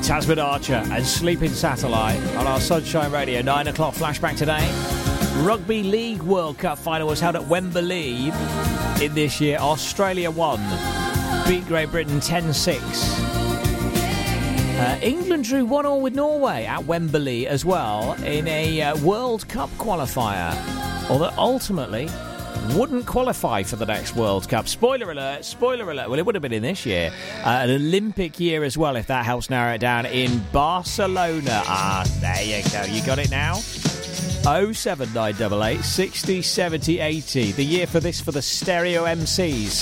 Tasman Archer and Sleeping Satellite on our Sunshine Radio. 9 o'clock flashback today. Rugby League World Cup final was held at Wembley in this year. Australia won. Beat Great Britain 10-6. England drew 1-1 with Norway at Wembley as well in a World Cup qualifier. Although ultimately wouldn't qualify for the next World Cup. Spoiler alert, spoiler alert. Well, it would have been in this year. An Olympic year as well, if that helps narrow it down, in Barcelona. There you go. You got it now? 07988 60 70 80. The year for this for the Stereo MCs.